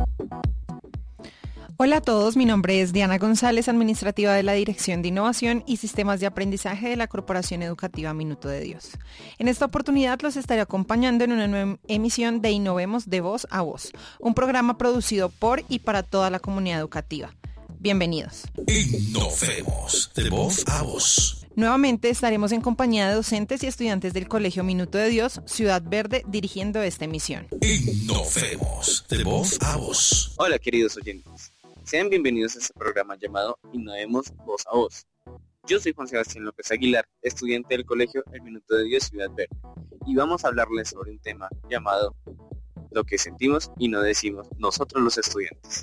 Hola a todos, mi nombre es Diana González, administrativa de la Dirección de Innovación y Sistemas de Aprendizaje de la Corporación Educativa Minuto de Dios. En esta oportunidad los estaré acompañando en una nueva emisión de Innovemos de Voz a Voz, un programa producido por y para toda la comunidad educativa. Bienvenidos. Innovemos de Voz a Voz. Nuevamente estaremos en compañía de docentes y estudiantes del Colegio Minuto de Dios, Ciudad Verde, dirigiendo esta emisión. Innovemos de Voz a Voz. Hola queridos oyentes, sean bienvenidos a este programa llamado Innovemos Voz a Voz. Yo soy Juan Sebastián López Aguilar, estudiante del Colegio El Minuto de Dios, Ciudad Verde, y vamos a hablarles sobre un tema llamado lo que sentimos y no decimos nosotros los estudiantes.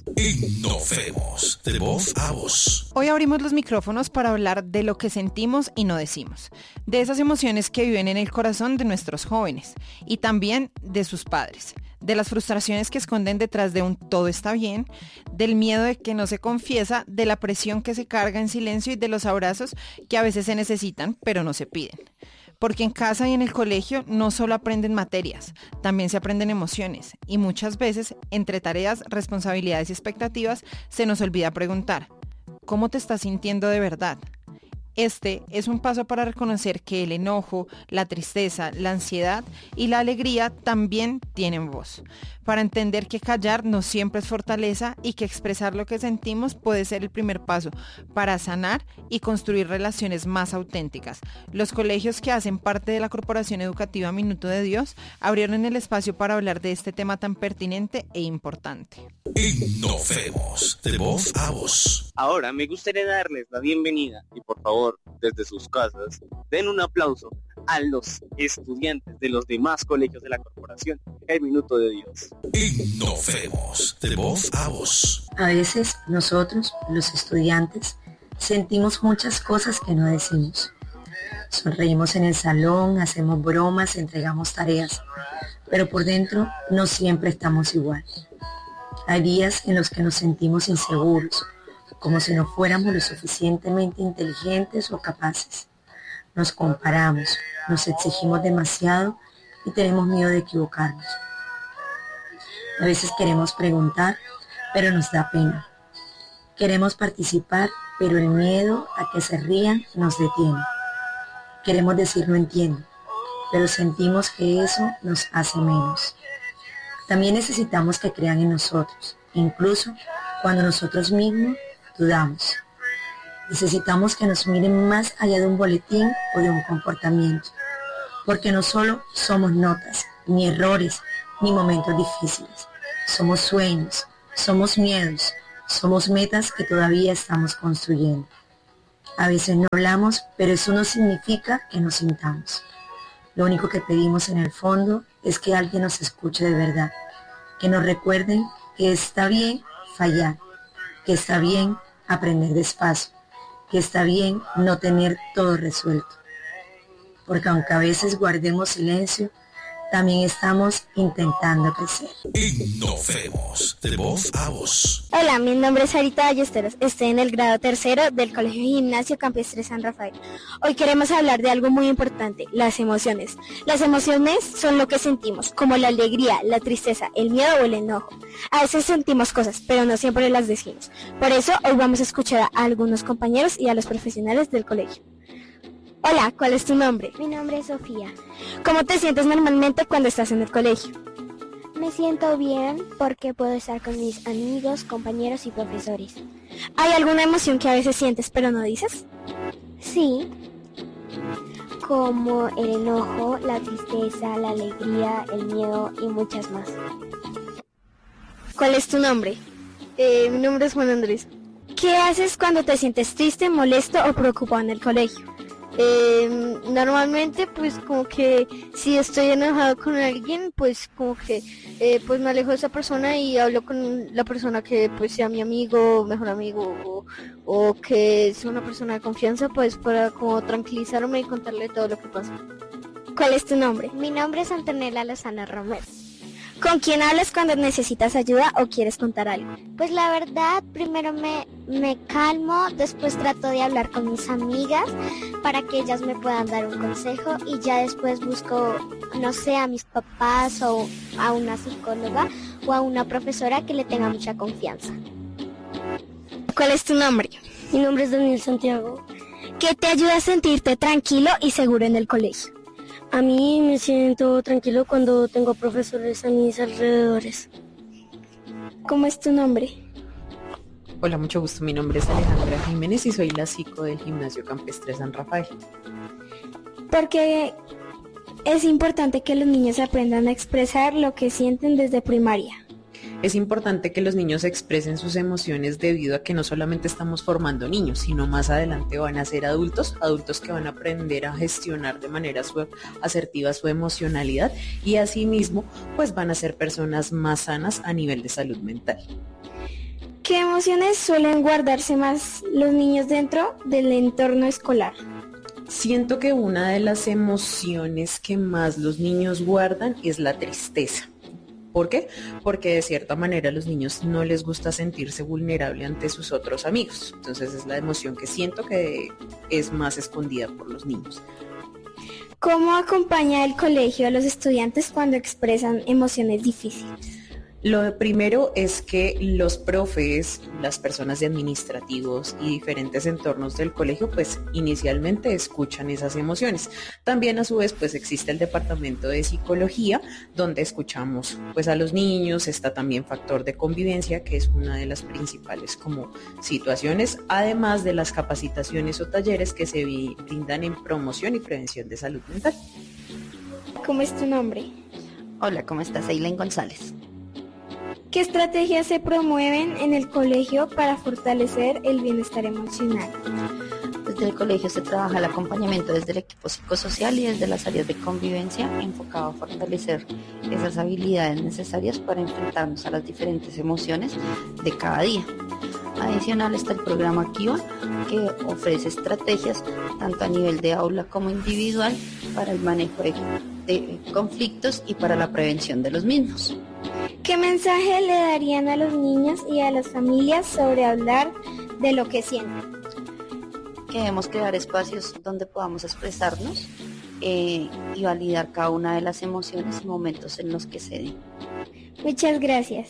Innovemos de Voz a Voz. Hoy abrimos los micrófonos para hablar de lo que sentimos y no decimos, de esas emociones que viven en el corazón de nuestros jóvenes y también de sus padres, de las frustraciones que esconden detrás de un todo está bien, del miedo de que no se confiesa, de la presión que se carga en silencio y de los abrazos que a veces se necesitan pero no se piden. Porque en casa y en el colegio no solo aprenden materias, también se aprenden emociones y muchas veces entre tareas, responsabilidades y expectativas se nos olvida preguntar, ¿cómo te estás sintiendo de verdad? Este es un paso para reconocer que el enojo, la tristeza, la ansiedad y la alegría también tienen voz. Para entender que callar no siempre es fortaleza y que expresar lo que sentimos puede ser el primer paso para sanar y construir relaciones más auténticas. Los colegios que hacen parte de la Corporación Educativa Minuto de Dios abrieron el espacio para hablar de este tema tan pertinente e importante. Innovemos de Voz a Voz. Ahora me gustaría darles la bienvenida y por favor, desde sus casas, den un aplauso a los estudiantes de los demás colegios de la Corporación El Minuto de Dios. Innovemos de Voz a Voz. A veces nosotros, los estudiantes, sentimos muchas cosas que no decimos. Sonreímos en el salón, hacemos bromas, entregamos tareas, pero por dentro no siempre estamos igual. Hay días en los que nos sentimos inseguros, como si no fuéramos lo suficientemente inteligentes o capaces. Nos comparamos, nos exigimos demasiado y tenemos miedo de equivocarnos. A veces queremos preguntar, pero nos da pena. Queremos participar, pero el miedo a que se rían nos detiene. Queremos decir no entiendo, pero sentimos que eso nos hace menos. También necesitamos que crean en nosotros, incluso cuando nosotros mismos dudamos. Necesitamos que nos miren más allá de un boletín o de un comportamiento, porque no solo somos notas, ni errores, ni momentos difíciles. Somos sueños, somos miedos, somos metas que todavía estamos construyendo. A veces no hablamos, pero eso no significa que nos sintamos. Lo único que pedimos en el fondo es que alguien nos escuche de verdad, que nos recuerden que está bien fallar, que está bien aprender despacio, que está bien no tener todo resuelto. Porque aunque a veces guardemos silencio, también estamos intentando crecer. Innovemos de Voz a Voz. Hola, mi nombre es Sarita Ballesteros, estoy en el grado tercero del Colegio Gimnasio Campestre San Rafael. Hoy queremos hablar de algo muy importante, las emociones. Las emociones son lo que sentimos, como la alegría, la tristeza, el miedo o el enojo. A veces sentimos cosas, pero no siempre las decimos. Por eso hoy vamos a escuchar a algunos compañeros y a los profesionales del colegio. Hola, ¿cuál es tu nombre? Mi nombre es Sofía. ¿Cómo te sientes normalmente cuando estás en el colegio? Me siento bien porque puedo estar con mis amigos, compañeros y profesores. ¿Hay alguna emoción que a veces sientes pero no dices? Sí, como el enojo, la tristeza, la alegría, el miedo y muchas más. ¿Cuál es tu nombre? Mi nombre es Juan Andrés. ¿Qué haces cuando te sientes triste, molesto o preocupado en el colegio? Normalmente pues como que si estoy enojado con alguien pues como que pues me alejo de esa persona y hablo con la persona que pues sea mi amigo, mejor amigo o que sea una persona de confianza pues para como tranquilizarme y contarle todo lo que pasa. ¿Cuál es tu nombre? Mi nombre es Antonella Lozano Romero. ¿Con quién hablas cuando necesitas ayuda o quieres contar algo? Pues la verdad, primero me calmo, después trato de hablar con mis amigas para que ellas me puedan dar un consejo y ya después busco, no sé, a mis papás o a una psicóloga o a una profesora que le tenga mucha confianza. ¿Cuál es tu nombre? Mi nombre es Daniel Santiago. ¿Qué te ayuda a sentirte tranquilo y seguro en el colegio? A mí me siento tranquilo cuando tengo profesores a mis alrededores. ¿Cómo es tu nombre? Hola, mucho gusto. Mi nombre es Alejandra Jiménez y soy la psico del Gimnasio Campestre San Rafael. Porque es importante que los niños aprendan a expresar lo que sienten desde primaria. Es importante que los niños expresen sus emociones debido a que no solamente estamos formando niños, sino más adelante van a ser adultos que van a aprender a gestionar de manera asertiva su emocionalidad y asimismo pues van a ser personas más sanas a nivel de salud mental. ¿Qué emociones suelen guardarse más los niños dentro del entorno escolar? Siento que una de las emociones que más los niños guardan es la tristeza. ¿Por qué? Porque de cierta manera a los niños no les gusta sentirse vulnerable ante sus otros amigos. Entonces es la emoción que siento que es más escondida por los niños. ¿Cómo acompaña el colegio a los estudiantes cuando expresan emociones difíciles? Lo primero es que los profes, las personas de administrativos y diferentes entornos del colegio, pues inicialmente escuchan esas emociones. También a su vez, pues existe el departamento de psicología, donde escuchamos pues a los niños. Está también factor de convivencia, que es una de las principales como situaciones, además de las capacitaciones o talleres que se brindan en promoción y prevención de salud mental. ¿Cómo es tu nombre? Hola, ¿cómo estás? Eileen González. ¿Qué estrategias se promueven en el colegio para fortalecer el bienestar emocional? Desde el colegio se trabaja el acompañamiento desde el equipo psicosocial y desde las áreas de convivencia enfocado a fortalecer esas habilidades necesarias para enfrentarnos a las diferentes emociones de cada día. Adicional está el programa Kiva, que ofrece estrategias tanto a nivel de aula como individual para el manejo de conflictos y para la prevención de los mismos. ¿Qué mensaje le darían a los niños y a las familias sobre hablar de lo que sienten? Que debemos crear espacios donde podamos expresarnos y validar cada una de las emociones y momentos en los que se den. Muchas gracias.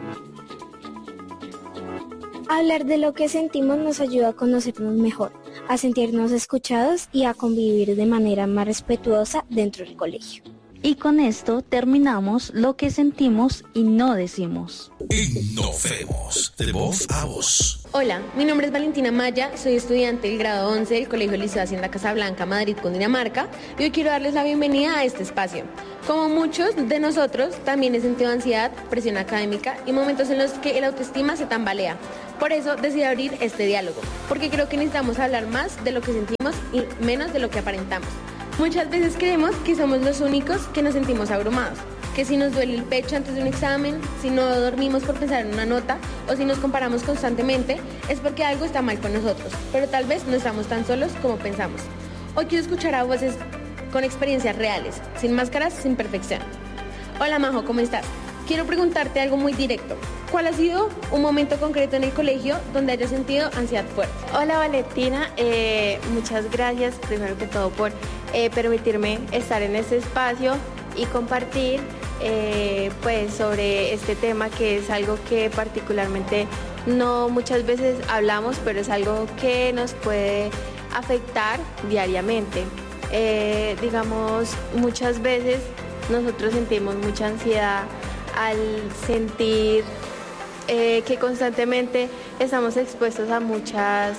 Hablar de lo que sentimos nos ayuda a conocernos mejor, a sentirnos escuchados y a convivir de manera más respetuosa dentro del colegio. Y con esto terminamos lo que sentimos y no decimos. Innovemos de voz a voz. Hola, mi nombre es Valentina Maya, soy estudiante del grado 11 del Colegio Liceo Hacienda Casablanca, Madrid, Cundinamarca, y hoy quiero darles la bienvenida a este espacio. Como muchos de nosotros, también he sentido ansiedad, presión académica y momentos en los que el autoestima se tambalea. Por eso decidí abrir este diálogo, porque creo que necesitamos hablar más de lo que sentimos y menos de lo que aparentamos. Muchas veces creemos que somos los únicos que nos sentimos abrumados, que si nos duele el pecho antes de un examen, si no dormimos por pensar en una nota o si nos comparamos constantemente, es porque algo está mal con nosotros, pero tal vez no estamos tan solos como pensamos. Hoy quiero escuchar a voces con experiencias reales, sin máscaras, sin perfección. Hola Majo, ¿cómo estás? Quiero preguntarte algo muy directo. ¿Cuál ha sido un momento concreto en el colegio donde hayas sentido ansiedad fuerte? Hola Valentina, muchas gracias primero que todo por permitirme estar en este espacio y compartir pues sobre este tema, que es algo que particularmente no muchas veces hablamos, pero es algo que nos puede afectar diariamente. Digamos, muchas veces nosotros sentimos mucha ansiedad al sentir que constantemente estamos expuestos a muchas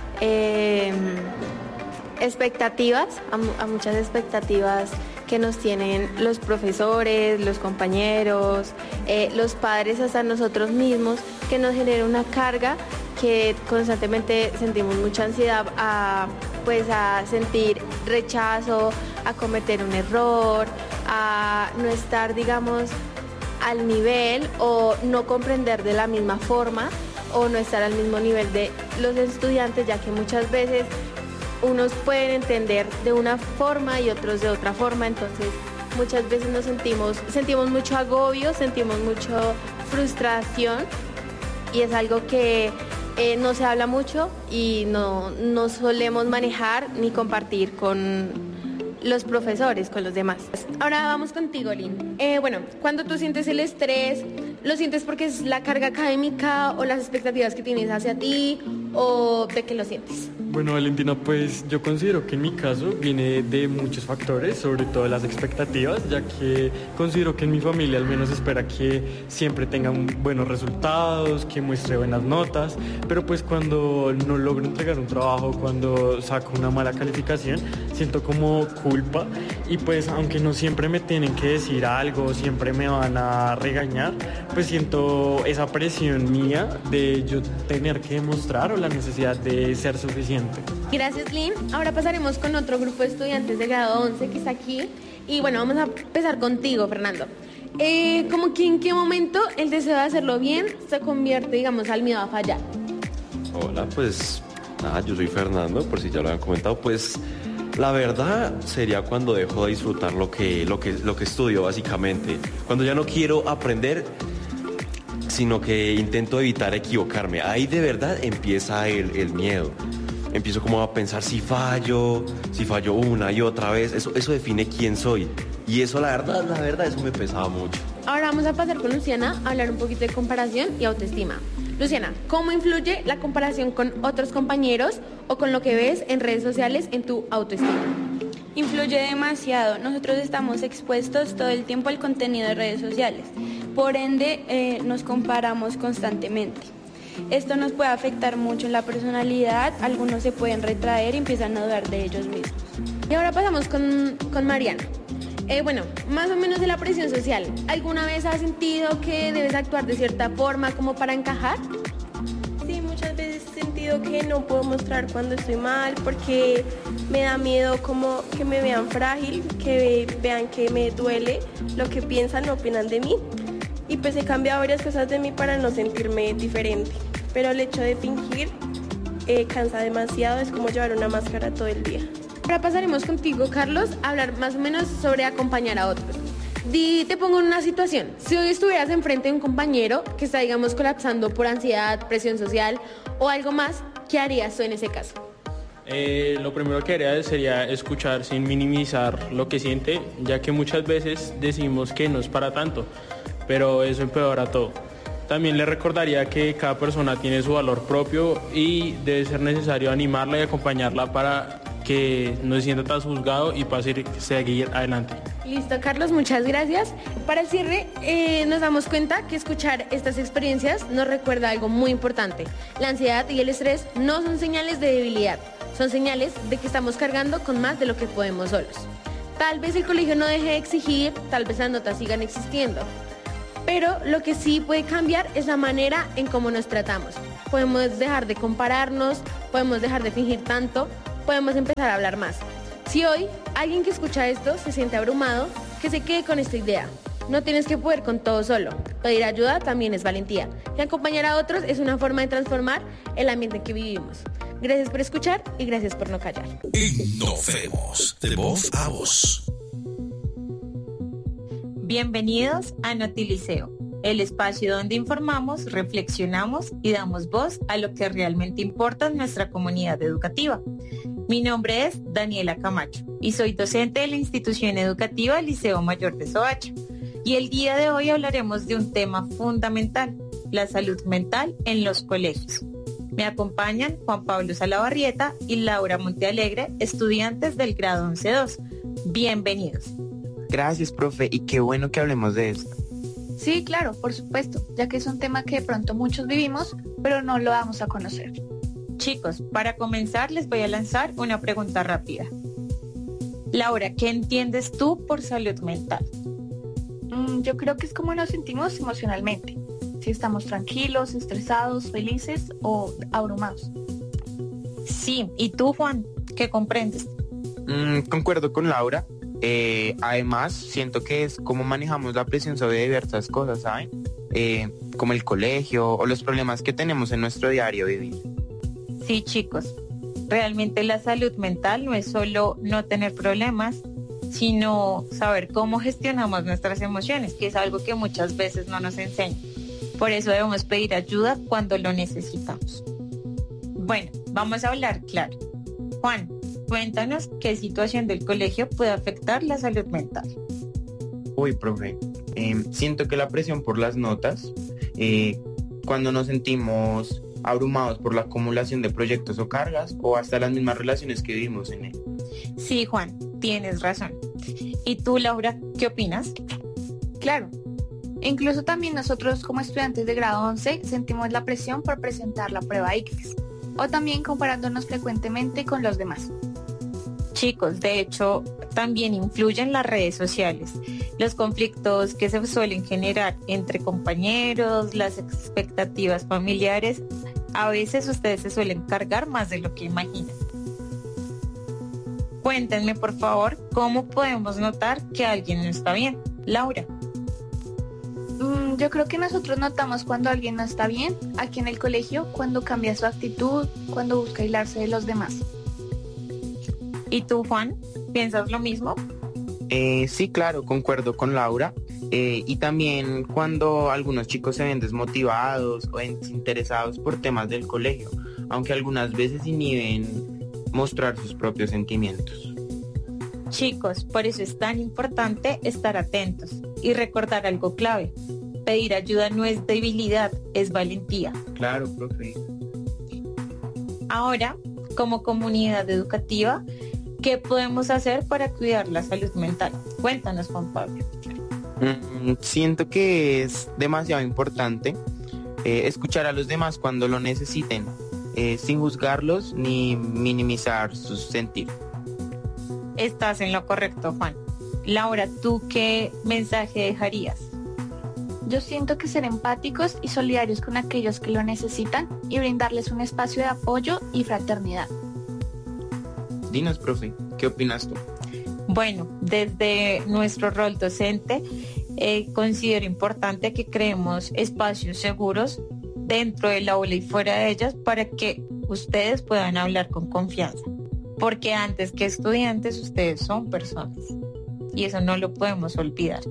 expectativas, a muchas expectativas que nos tienen los profesores, los compañeros, los padres, hasta nosotros mismos, que nos genera una carga que constantemente sentimos mucha ansiedad a sentir rechazo, a cometer un error, a no estar, digamos, al nivel o no comprender de la misma forma o no estar al mismo nivel de los estudiantes, ya que muchas veces unos pueden entender de una forma y otros de otra forma, entonces muchas veces sentimos mucho agobio, sentimos mucha frustración y es algo que no se habla mucho y no solemos manejar ni compartir con los profesores, con los demás. Ahora vamos contigo, Lynn. Cuando tú sientes el estrés, ¿lo sientes porque es la carga académica o las expectativas que tienes hacia ti o de qué lo sientes? Bueno, Valentina, pues yo considero que en mi caso viene de muchos factores, sobre todo las expectativas, ya que considero que en mi familia al menos espera que siempre tengan buenos resultados, que muestre buenas notas, pero pues cuando no logro entregar un trabajo, cuando saco una mala calificación, siento como culpa y pues aunque no siempre me tienen que decir algo, siempre me van a regañar, pues siento esa presión mía de yo tener que demostrar o la necesidad de ser suficiente. Gracias, Lynn. Ahora pasaremos con otro grupo de estudiantes de grado 11 que está aquí. Y bueno, vamos a empezar contigo, Fernando. ¿Como que en qué momento el deseo de hacerlo bien se convierte, digamos, al miedo a fallar? Hola, pues nada, yo soy Fernando, por si ya lo habían comentado, pues la verdad sería cuando dejo de disfrutar lo que estudio, básicamente. Cuando ya no quiero aprender, sino que intento evitar equivocarme. Ahí de verdad empieza el miedo. Empiezo como a pensar si fallo una y otra vez. Eso define quién soy. Y eso la verdad, eso me pesaba mucho. Ahora vamos a pasar con Luciana a hablar un poquito de comparación y autoestima. Luciana, ¿cómo influye la comparación con otros compañeros o con lo que ves en redes sociales en tu autoestima? Influye demasiado. Nosotros estamos expuestos todo el tiempo al contenido de redes sociales. Por ende, nos comparamos constantemente. Esto nos puede afectar mucho en la personalidad. Algunos se pueden retraer y empiezan a dudar de ellos mismos. Y ahora pasamos con Mariana. Más o menos de la presión social. ¿Alguna vez has sentido que debes actuar de cierta forma como para encajar? Sí, muchas veces he sentido que no puedo mostrar cuando estoy mal porque me da miedo como que me vean frágil, que vean que me duele lo que piensan o opinan de mí. Y pues he cambiado varias cosas de mí para no sentirme diferente. Pero el hecho de fingir cansa demasiado, es como llevar una máscara todo el día. Ahora pasaremos contigo, Carlos, a hablar más o menos sobre acompañar a otros. Te pongo en una situación. Si hoy estuvieras enfrente de un compañero que está, digamos, colapsando por ansiedad, presión social o algo más, ¿qué harías tú en ese caso? Lo primero que haría sería escuchar sin minimizar lo que siente, ya que muchas veces decimos que no es para tanto, pero eso empeora todo. También le recordaría que cada persona tiene su valor propio y debe ser necesario animarla y acompañarla para que no se sienta tan juzgado y para seguir adelante. Listo, Carlos, muchas gracias. Para el cierre, nos damos cuenta que escuchar estas experiencias nos recuerda algo muy importante. La ansiedad y el estrés no son señales de debilidad, son señales de que estamos cargando con más de lo que podemos solos. Tal vez el colegio no deje de exigir, tal vez las notas sigan existiendo. Pero lo que sí puede cambiar es la manera en cómo nos tratamos. Podemos dejar de compararnos, podemos dejar de fingir tanto, podemos empezar a hablar más. Si hoy alguien que escucha esto se siente abrumado, que se quede con esta idea. No tienes que poder con todo solo. Pedir ayuda también es valentía. Y acompañar a otros es una forma de transformar el ambiente en que vivimos. Gracias por escuchar y gracias por no callar. Innovemos de voz a voz. Bienvenidos a Notiliceo, el espacio donde informamos, reflexionamos y damos voz a lo que realmente importa en nuestra comunidad educativa. Mi nombre es Daniela Camacho y soy docente de la institución educativa Liceo Mayor de Soacha. Y el día de hoy hablaremos de un tema fundamental, la salud mental en los colegios. Me acompañan Juan Pablo Salabarrieta y Laura Montealegre, estudiantes del grado 11-2. Bienvenidos. Gracias, profe, y qué bueno que hablemos de esto. Sí, claro, por supuesto, ya que es un tema que de pronto muchos vivimos, pero no lo vamos a conocer. Chicos, para comenzar les voy a lanzar una pregunta rápida. Laura, ¿qué entiendes tú por salud mental? Yo creo que es como nos sentimos emocionalmente, si estamos tranquilos, estresados, felices o abrumados. Sí, ¿y tú, Juan, qué comprendes? Concuerdo con Laura. Además, siento que es cómo manejamos la presión sobre diversas cosas, ¿saben? Como el colegio o los problemas que tenemos en nuestro diario vivir. Sí, chicos, realmente la salud mental no es solo no tener problemas, sino saber cómo gestionamos nuestras emociones, que es algo que muchas veces no nos enseñan. Por eso debemos pedir ayuda cuando lo necesitamos. Bueno, vamos a hablar claro. Juan, cuéntanos qué situación del colegio puede afectar la salud mental. Uy, profe, siento que la presión por las notas, cuando nos sentimos abrumados por la acumulación de proyectos o cargas, o hasta las mismas relaciones que vivimos en él. Sí, Juan, tienes razón. ¿Y tú, Laura, qué opinas? Claro. Incluso también nosotros como estudiantes de grado 11 sentimos la presión por presentar la prueba ICFES, o también comparándonos frecuentemente con los demás. Chicos, de hecho, también influyen las redes sociales, los conflictos que se suelen generar entre compañeros, las expectativas familiares. A veces ustedes se suelen cargar más de lo que imaginan. Cuéntenme, por favor, cómo podemos notar que alguien no está bien. Laura. Yo creo que nosotros notamos cuando alguien no está bien aquí en el colegio, cuando cambia su actitud, cuando busca aislarse de los demás. ¿Y tú, Juan? ¿Piensas lo mismo? Sí, claro, concuerdo con Laura. Y también cuando algunos chicos se ven desmotivados o desinteresados por temas del colegio, aunque algunas veces inhiben mostrar sus propios sentimientos. Chicos, por eso es tan importante estar atentos y recordar algo clave. Pedir ayuda no es debilidad, es valentía. Claro, profe. Ahora, como comunidad educativa, ¿qué podemos hacer para cuidar la salud mental? Cuéntanos, Juan Pablo. Siento que es demasiado importante escuchar a los demás cuando lo necesiten, sin juzgarlos ni minimizar sus sentir. Estás en lo correcto, Juan. Laura, ¿tú qué mensaje dejarías? Yo siento que ser empáticos y solidarios con aquellos que lo necesitan y brindarles un espacio de apoyo y fraternidad. Dinos, profe, ¿qué opinas tú? Bueno, desde nuestro rol docente, considero importante que creemos espacios seguros dentro del aula y fuera de ellas para que ustedes puedan hablar con confianza. Porque antes que estudiantes, ustedes son personas. Y eso no lo podemos olvidar.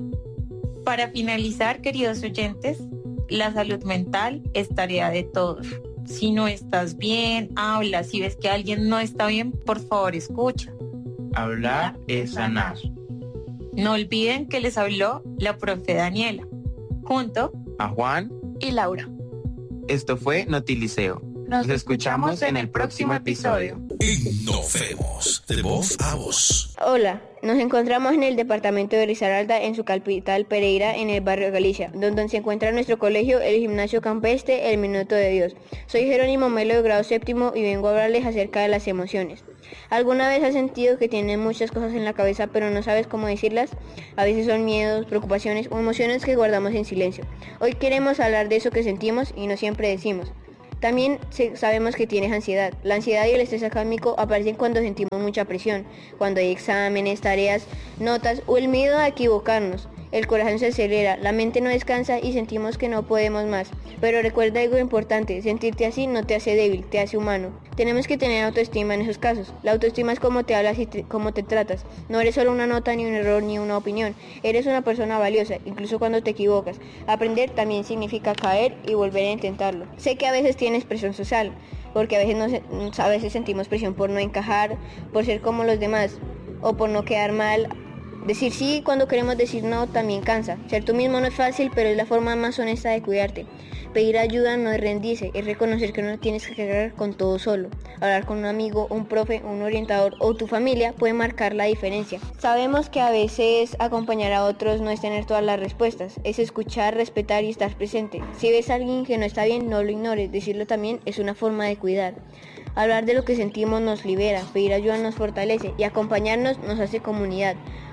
Para finalizar, queridos oyentes, la salud mental es tarea de todos. Si no estás bien, habla. Si ves que alguien no está bien, por favor, escucha. Hablar es sanar. No olviden que les habló la profe Daniela, junto a Juan y Laura. Esto fue Notiliceo. Nos escuchamos en el próximo episodio. Innovemos de voz a voz. Hola, nos encontramos en el departamento de Risaralda, en su capital Pereira, en el barrio Galicia, donde se encuentra nuestro colegio, el Gimnasio Campestre, el Minuto de Dios. Soy Jerónimo Melo, de grado 7º, y vengo a hablarles acerca de las emociones. ¿Alguna vez has sentido que tienes muchas cosas en la cabeza pero no sabes cómo decirlas? A veces son miedos, preocupaciones o emociones que guardamos en silencio. Hoy queremos hablar de eso que sentimos y no siempre decimos. También sabemos que tienes ansiedad. La ansiedad y el estrés académico aparecen cuando sentimos mucha presión, cuando hay exámenes, tareas, notas o el miedo a equivocarnos. El corazón se acelera, la mente no descansa y sentimos que no podemos más. Pero recuerda algo importante, sentirte así no te hace débil, te hace humano. Tenemos que tener autoestima en esos casos. La autoestima es cómo te hablas y cómo te tratas. No eres solo una nota, ni un error, ni una opinión. Eres una persona valiosa, incluso cuando te equivocas. Aprender también significa caer y volver a intentarlo. Sé que a veces tienes presión social, porque a veces sentimos presión por no encajar, por ser como los demás, o por no quedar mal. Decir sí cuando queremos decir no también cansa. Ser tú mismo no es fácil, pero es la forma más honesta de cuidarte. Pedir ayuda no es rendirse, es reconocer que no tienes que cargar con todo solo. Hablar con un amigo, un profe, un orientador o tu familia puede marcar la diferencia. Sabemos que a veces acompañar a otros no es tener todas las respuestas, es escuchar, respetar y estar presente. Si ves a alguien que no está bien, no lo ignores, decirlo también es una forma de cuidar. Hablar de lo que sentimos nos libera, pedir ayuda nos fortalece y acompañarnos nos hace comunidad.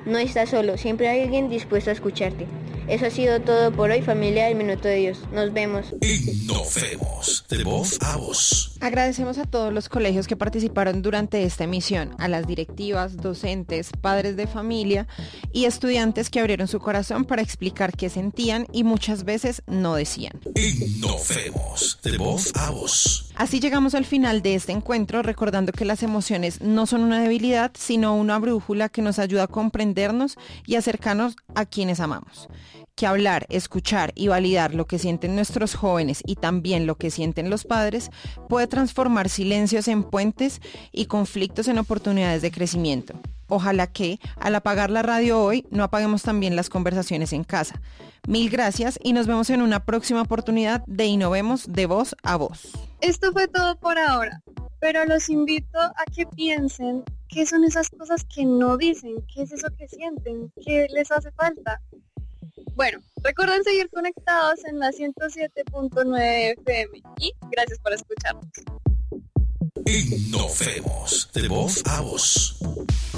No estás solo, siempre hay alguien dispuesto a escucharte. Eso ha sido todo por hoy, familia del Minuto de Dios. Nos vemos. Innovemos de voz a voz. Agradecemos a todos los colegios que participaron durante esta emisión, a las directivas, docentes, padres de familia y estudiantes que abrieron su corazón para explicar qué sentían y muchas veces no decían. Innovemos de voz a voz. Así llegamos al final de este encuentro, recordando que las emociones no son una debilidad, sino una brújula que nos ayuda a comprendernos y acercarnos a quienes amamos. Que hablar, escuchar y validar lo que sienten nuestros jóvenes y también lo que sienten los padres puede transformar silencios en puentes y conflictos en oportunidades de crecimiento. Ojalá que, al apagar la radio hoy, no apaguemos también las conversaciones en casa. Mil gracias y nos vemos en una próxima oportunidad de Innovemos de voz a voz. Esto fue todo por ahora, pero los invito a que piensen qué son esas cosas que no dicen, qué es eso que sienten, qué les hace falta. Bueno, recuerden seguir conectados en la 107.9 FM y gracias por escucharnos. Innovemos de voz a voz.